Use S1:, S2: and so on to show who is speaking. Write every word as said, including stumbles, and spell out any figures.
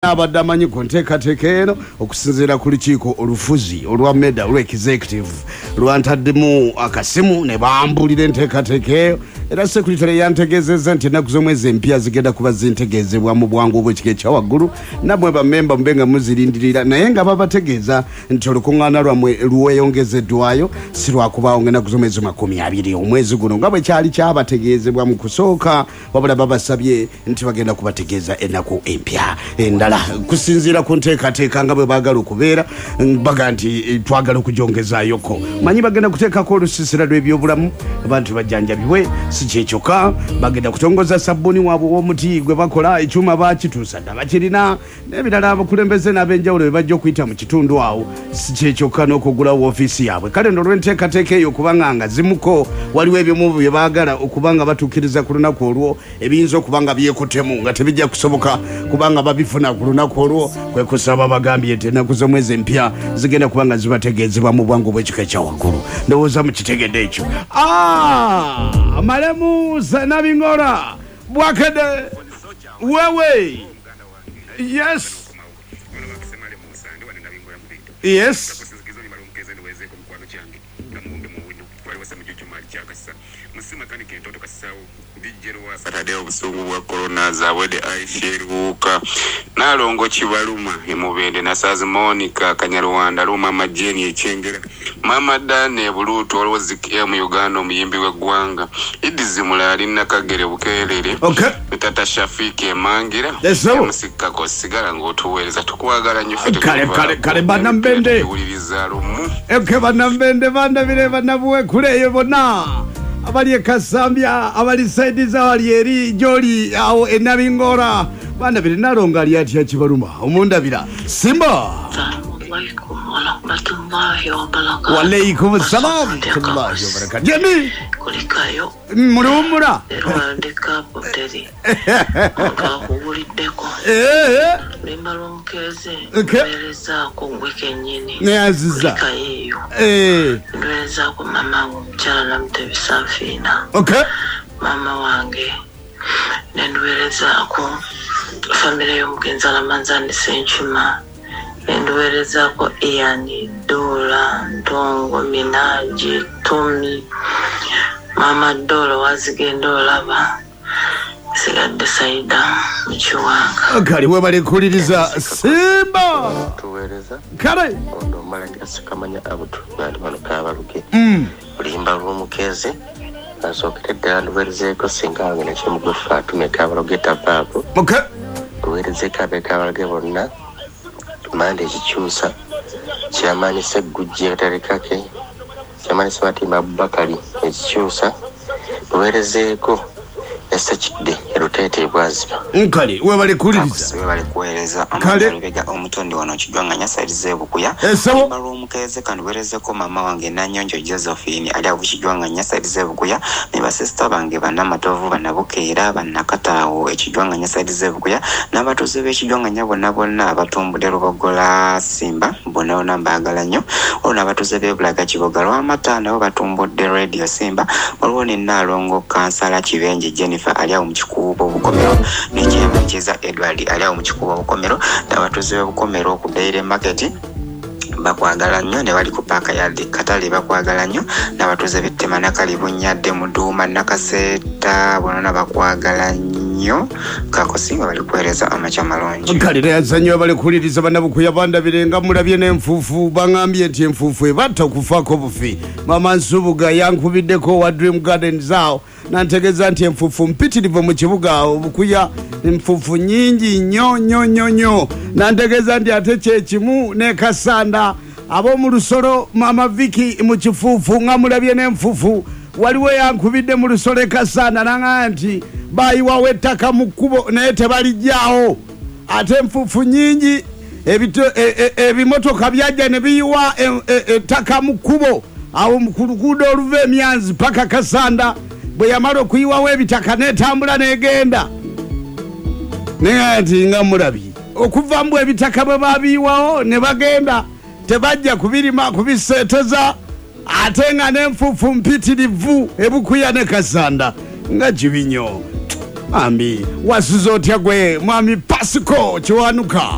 S1: abadde amanyi ku nteekateeka eno okusinziira ku lukiiko olufuzi olwa meda olwa executive lwantaddemu akasimu ne bambulira enteekateeka eyo era sekuritale yantegeezezza nti ennaku z'omwezi empya zigenda kuba zintegeezebwa mu bwangu obw'ekika ekyawaggulu nammwe bammemba mube nga muzirindirira naye nga babategeeza nti olukuŋŋaana lwammwe luweyongezeddwayo si lwakubaawo ng'ennaku z'omwezi makumi abiri omwezi guno nga bwe kyali kyabategeezebwa mu kusooka wabula babasabye nti bagenda kubategeeza ennaku empya endala kusinziira ku nteekateeka nga bwe baagala okubeera baga nti twagala okugyongezaayoko manyi bagenda kuteekako olusiisira lw'ebyobulamu abantu bajjanjabibwe si kyekyokka bagenda kutongoza sabbuuni waabwe w'omuti gwe bakola ekyuma baakituusa dda bakirina n'ebirala abakulembeze n'ab'enjawulo bye bajja okuyita mu kitundu awo si kyekyokka n'okugulawo woofiisi yaabwe kale ndo olw'enteekateeka eyo okubanga nga zimuko waliwo eby'omu bye baagala okuba nga batuukiriza ku lunaku olwo ebiyinza okuba nga byekutemu nga tebijja kusoboka kubanga babifuna ku lunaku olwo kwe kusaba bagambye nti ennaku z'omwezi empya zigenda kuba nga zibategeezebwa mu bwangu bw'ekika ekyawaggulu ndowooza mukitegedde ekyo malemu Nabingora Bwakede wewe yes yes
S2: Saturday obusungu bwa corona zawede aisheruka nalongo Kibaluma emubende na Sazi Monica Kanyarwanda Luma Majeni echengera Mama Dane Bulutu olwozikia mu Uganda omuyimbi w'eggwanga Idizimula ali nakagere bukelere
S1: okay
S2: Tata Shafiki emangira musika ko sigala ngotuweleza tukwagala nnyo fete
S1: kale kale kale banambende
S2: uliriza lumu
S1: eke banambende banda bire banabuwe kuleyo bona abali ekasambya abali saidiza abali eri joli awo enabingora banda bire nalonga ali atya Kibaluma omundabira Simba Walaikum salam Tullahi wa barakatuh Jemi
S3: kulikayo
S1: mulumura
S3: World Cup teri ngakubuliddeko
S1: eh
S3: limba lomukeze
S1: Okay.
S3: nwereza ku weekend nyini
S1: ne aziza
S3: kulikayo
S1: eh
S3: nwereza ku mama omukyala Namutebi Safina
S1: okay
S3: mama wange nwereza ku family y'omugenzi Alamanzani Senchuma nwereza ku Ian Dola Ndongo Minaji Tommy Mama Dolo wazigenda olaba sigadde Saida Mukiwanga
S1: kali we bali kuliriza Simba
S4: tuwereza
S1: kale
S4: ondo malanga sikamanya abutu bali bano kabaluke
S1: mm
S4: limba lw'omukeze asokete ddala luwerezeeko singa wange nekyemugufu atume kabalogeta papo
S1: okay
S4: tuwerezeeko ab'ekabalage bonna manda ekikyusa kyamaanyi Seggujje Katalekake kyamaanyi Sematimba Abubakari ekikyusa tuwerezeeko Esakidde Erutete Bwaziba
S1: nkali we bali kuliriza
S2: we bali kuweereza
S1: Kale.
S2: amalubega omutondi wano Kijwanganya saidize bukuya
S1: Esabo
S2: Maro mukeze kanwerezeko mama wange Nanyonjo Josephine ali avu Kijwanganya saidize bukuya ne basista bange banamatovu banabukeera banakataawo Ekijwanganya saidize bukuya n'abatuuze b'Ekijwanganya bonna bonna abatumbudde Lubogola Simba bonna nambagala nnyo olwo n'abatuuze b'Ebulaga Kiboga Lwamata nabo batumbudde Radio Simba olwo ne Nalongo Kansala Kibenje Jennifer ali awo mu kikuubo obukomero n'ekyemekeza Edward ali awo mu kikuubo obukomero n'abatuuze b'obukomero ku Daily Market bakwagala nnyo ne bali ku paaka yadde Katale bakwagala nnyo n'abatuuze b'Ettema Nakali Bunyadde Muduuma Nakaseeta bonna bakwagala nnyo kakosinga bali kuweereza amakya malungi
S1: kali yazanyo bali kuliriza banabukuya banda birenga mulabye n'enfuufu bangambye nti enfuufu ebatta okufaako bufi mama Nsubuga yankubiddeko wa Dream Garden zaawo nantegeeza nti enfuufu mpitirivu mu kibuga obukuya enfuufu nyingi nnyo nnyo nnyo nnyo nantegeeza nti ate kyekimu ne Kasanda ab'omu Lusolo mama Viki mu kifuufu nga mulabye n'enfuufu waliwo yankubidde mu Lusolo Kasanda nanga nti bayiwawo ettaka mu kkubo naye tebalijjaawo ate enfuufu nyingi ebimotoka byajja ne biyiwa ettaka mu kkubo awo ku luguudo oluva Emyanzi paka Kasanda bwe yamala okuyiwawo ebitaka n'etambula n'egenda naye nti nga mulabi okuva mbu ebitaka bwe babiyiwawo ne bagenda tebajja kubirima kubiseeteza ate nga n'enfuufu mpitirivu ebukuya ne Kasanda nga kibinyo ambi wasuza otya gwe mwami Pasco Kiwanuka